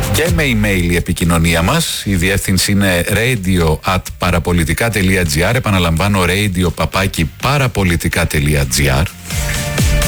Και με email η επικοινωνία μας. Η διεύθυνση είναι radio@parapolitica.gr. Επαναλαμβάνω, radio@parapolitica.gr.